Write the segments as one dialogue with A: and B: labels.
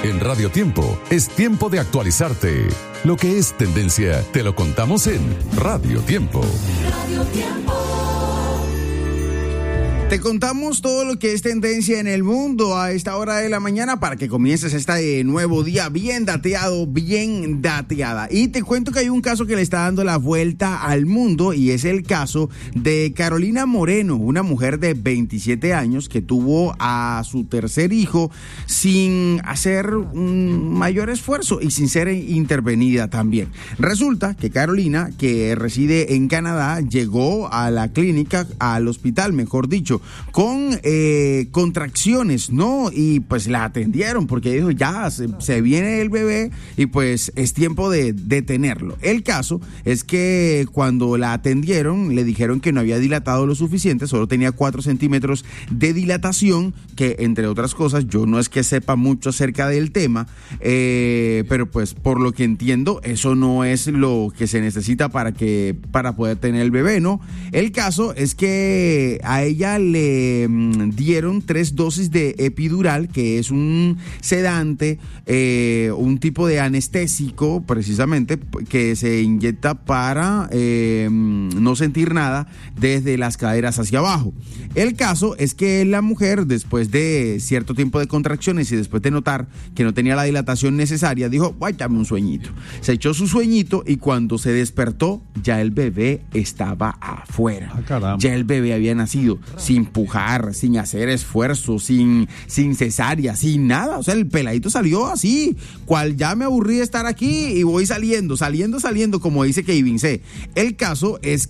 A: En Radio Tiempo es tiempo de actualizarte. Lo que es tendencia te lo contamos en Radio Tiempo.
B: Radio Tiempo.
C: Te contamos todo lo que es tendencia en el mundo a esta hora de la mañana para que comiences este nuevo día bien dateado, bien dateada. Y te cuento que hay un caso que le está dando la vuelta al mundo y es el caso de Carolina Moreno, una mujer de 27 años que tuvo a su tercer hijo sin hacer un mayor esfuerzo y sin ser intervenida también. Resulta que Carolina, que reside en Canadá, llegó a la clínica, al hospital, mejor dicho, con contracciones, ¿no? Y pues la atendieron porque dijo, ya se viene el bebé y pues es tiempo de tenerlo. El caso es que cuando la atendieron le dijeron que no había dilatado lo suficiente, solo tenía 4 centímetros de dilatación, que entre otras cosas yo no es que sepa mucho acerca del tema, pero pues por lo que entiendo eso no es lo que se necesita para poder tener el bebé, ¿no? El caso es que a ella le dieron 3 dosis de epidural, que es un sedante, un tipo de anestésico precisamente que se inyecta para no sentir nada desde las caderas hacia abajo. El caso es que la mujer, después de cierto tiempo de contracciones y después de notar que no tenía la dilatación necesaria, dijo, dame un sueñito. Se echó su sueñito y cuando se despertó ya el bebé estaba afuera. Ya el bebé había nacido sin pujar, sin hacer esfuerzo, sin cesárea, sin nada. O sea, el peladito salió así, cual ya me aburrí de estar aquí y voy saliendo, como dice Kevin C. El caso es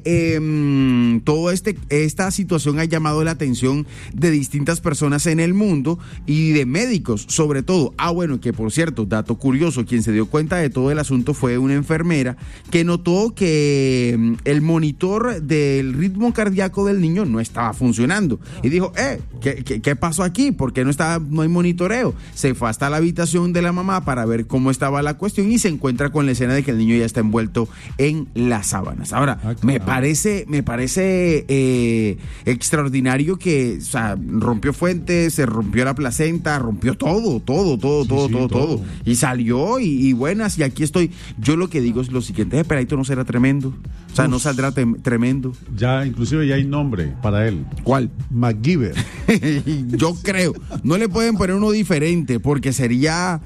C: que toda esta situación ha llamado la atención de distintas personas en el mundo y de médicos, sobre todo. Que por cierto, dato curioso, quien se dio cuenta de todo el asunto fue una enfermera que notó que el monitor del ritmo cardíaco del niño no estaba funcionando y dijo, ¿qué pasó aquí? ¿Por qué no hay monitoreo? Se fue hasta la habitación de la mamá para ver cómo estaba la cuestión y se encuentra con la escena de que el niño ya está envuelto en las sábanas. Ahora, me parece extraordinario que, o sea, rompió fuentes, se rompió la placenta, rompió todo. Y salió y buenas, y aquí estoy. Yo lo que digo es lo siguiente, ese peladito no será tremendo, o sea, no saldrá tremendo.
D: Ya, inclusive ya hay nombre para él.
C: ¿Cuál?
D: MacGyver.
C: Yo creo, no le pueden poner uno diferente porque sería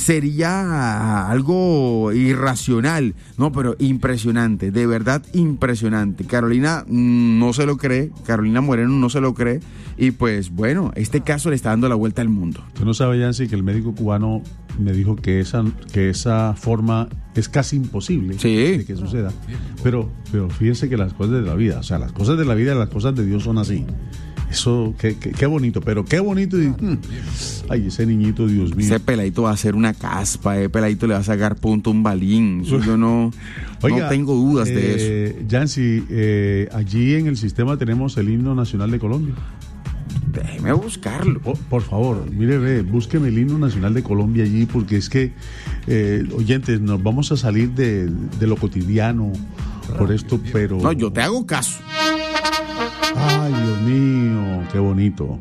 C: algo irracional, no, pero impresionante, de verdad impresionante. Carolina no se lo cree, Carolina Moreno no se lo cree y pues bueno, este caso le está dando la vuelta al mundo.
D: Usted no sabe, Yancy, que el médico cubano me dijo que esa forma es casi imposible de que suceda, pero fíjense que las cosas de la vida, o sea, las cosas de la vida y las cosas de Dios son así. Eso, qué bonito, pero qué bonito. Ay, ese niñito, Dios mío.
C: Ese peladito va a hacer una caspa, peladito le va a sacar punto un balín. Eso yo no tengo dudas de eso.
D: Yancy, allí en el sistema tenemos el himno nacional de Colombia.
C: Déjeme buscarlo.
D: Por favor, mire, búsqueme el himno nacional de Colombia allí, porque es que, oyentes, nos vamos a salir de lo cotidiano por esto, pero...
C: No, yo te hago caso.
D: Ay, Dios mío, qué bonito.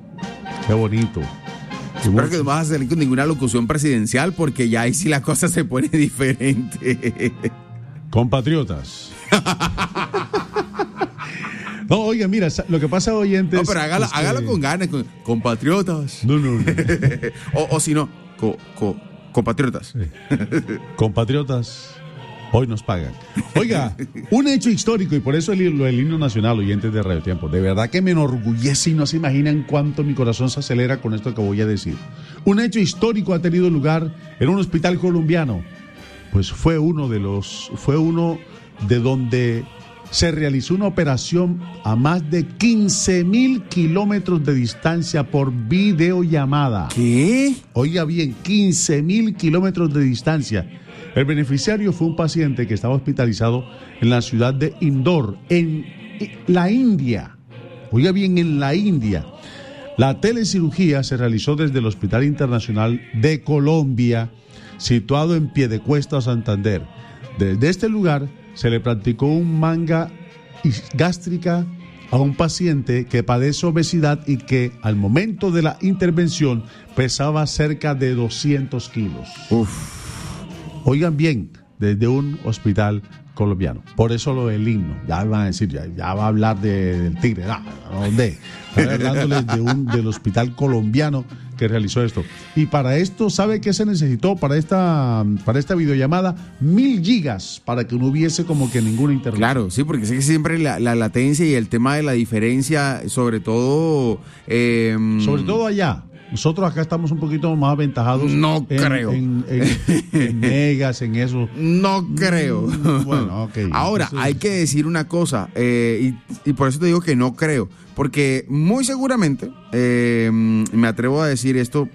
C: Espero que no vas a salir con ninguna locución presidencial porque ya ahí sí la cosa se pone diferente.
D: Compatriotas. No, oiga, mira, lo que pasa, oyentes...
C: No, pero hágalo con ganas, compatriotas.
D: No.
C: o si no, compatriotas.
D: Compatriotas... Hoy nos pagan. Oiga, un hecho histórico, y por eso el himno nacional, oyentes de Radio Tiempo, de verdad que me enorgullece y no se imaginan cuánto mi corazón se acelera con esto que voy a decir. Un hecho histórico ha tenido lugar en un hospital colombiano. Pues fue uno de donde se realizó una operación a más de 15,000 kilómetros de distancia por videollamada.
C: ¿Qué?
D: Oiga bien, 15,000 kilómetros de distancia. El beneficiario fue un paciente que estaba hospitalizado en la ciudad de Indore, en la India. Oiga bien, en la India. La telecirugía se realizó desde el Hospital Internacional de Colombia, situado en Piedecuesta, Santander. Desde este lugar se le practicó un manga gástrica a un paciente que padece obesidad y que al momento de la intervención pesaba cerca de 200 kilos. Oigan bien, desde un hospital colombiano. Por eso lo del himno. Ya van a decir, ya va a hablar del Tigre. ¿Dónde? Están hablándoles del hospital colombiano que realizó esto. Y para esto, ¿sabe qué se necesitó? Para esta videollamada, 1000 gigas para que no hubiese como que ninguna internet.
C: Claro, sí, porque sé que siempre la latencia y el tema de la diferencia, sobre todo
D: allá. Nosotros acá estamos un poquito más aventajados.
C: No creo.
D: En megas, en eso.
C: No creo.
D: Bueno, ok.
C: Ahora,
D: entonces,
C: hay que decir una cosa, y por eso te digo que no creo. Porque muy seguramente, me atrevo a decir esto,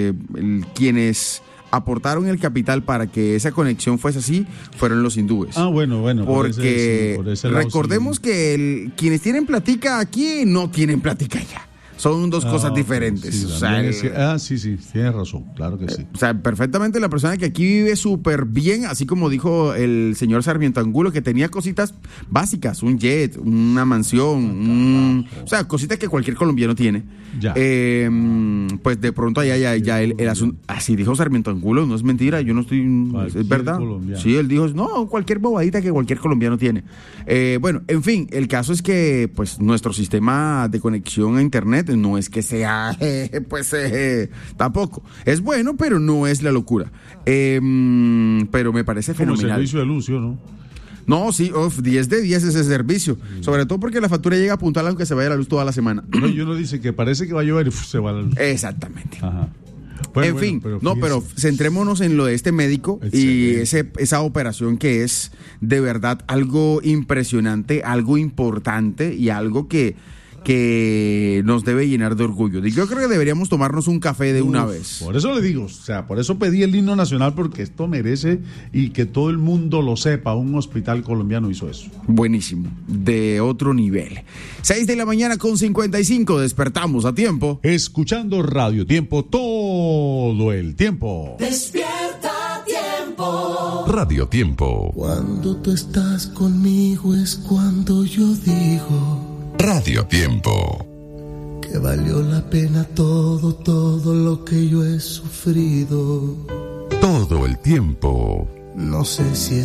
C: quienes aportaron el capital para que esa conexión fuese así fueron los hindúes.
D: Bueno.
C: Porque
D: por ese lado,
C: recordemos
D: sí.
C: que quienes tienen platica aquí no tienen platica allá. Son dos cosas diferentes.
D: Sí,
C: o sea,
D: sí, tienes razón, claro que sí.
C: O sea, perfectamente la persona que aquí vive súper bien, así como dijo el señor Sarmiento Angulo, que tenía cositas básicas, un jet, una mansión, o sea, cositas que cualquier colombiano tiene.
D: Ya.
C: Pues de pronto allá ya el asunto, así dijo Sarmiento Angulo, no es mentira, yo no estoy, es verdad.
D: Colombiano.
C: Sí, él dijo, no, cualquier bobadita que cualquier colombiano tiene. Bueno, en fin, el caso es que pues nuestro sistema de conexión a internet no es que sea, tampoco. Es bueno, pero no es la locura. Pero me parece fenomenal.
D: Como servicio de luz, ¿sí o no?
C: No, sí, 10 de 10 ese servicio. Sobre todo porque la factura llega a puntual aunque se vaya la luz toda la semana.
D: No, y uno dice que parece que va a llover y se va la luz.
C: Exactamente.
D: Ajá.
C: En fin, pero centrémonos en lo de este médico. Excelente. Y esa operación que es de verdad algo impresionante, algo importante y algo que nos debe llenar de orgullo. Yo creo que deberíamos tomarnos un café de una vez.
D: Por eso le digo, o sea, por eso pedí el himno nacional, porque esto merece y que todo el mundo lo sepa. Un hospital colombiano hizo eso.
C: Buenísimo, de otro nivel. 6 de la mañana con 55, despertamos a tiempo.
D: Escuchando Radio Tiempo todo el tiempo.
B: Despierta Tiempo.
A: Radio Tiempo.
E: Cuando tú estás conmigo es cuando yo digo
A: Radio Tiempo.
E: que valió la pena todo lo que yo he sufrido.
A: Todo el tiempo.
E: No sé si es